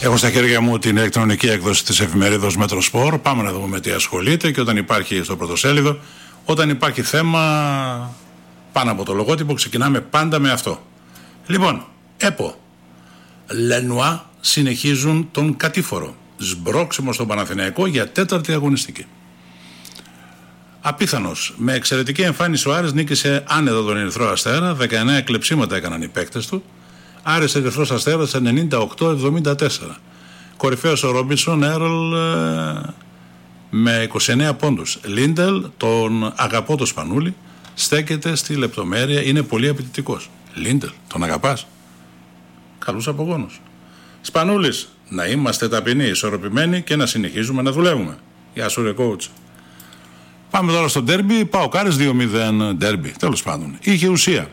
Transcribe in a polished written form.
Έχω στα χέρια μου την ηλεκτρονική έκδοση της εφημερίδας Μετροσπορ. Πάμε να δούμε με τι ασχολείται και όταν υπάρχει στο πρωτοσέλιδο, όταν υπάρχει θέμα πάνω από το λογότυπο, ξεκινάμε πάντα με αυτό. Λοιπόν, ΕΠΟ. Λενουά συνεχίζουν τον κατήφορο. Σμπρόξιμο στον Παναθηναϊκό για 4η αγωνιστική. Απίθανος. Με εξαιρετική εμφάνιση ο Άρης νίκησε άνετα τον Ερυθρό Αστέρα. 19 κλεψίματα έκαναν οι παίκτες του. Άρης Ερυθρός Αστέρας 98-74. Κορυφαίος ο Ρόμπινσον Έρολ με 29 πόντους. Λίντελ, τον αγαπώ το Σπανούλη, στέκεται στη λεπτομέρεια, είναι πολύ απαιτητικός. Λίντελ, τον αγαπάς? Καλούς απογόνους. Σπανούλης, να είμαστε ταπεινοί, ισορροπημένοι και να συνεχίζουμε να δουλεύουμε. Γεια σου ρε coach. Πάμε τώρα στο ντέρμπι. ΠΑΟΚ Άρης 2-0 ντέρμπι. Τέλος πάντων. Είχε ουσία.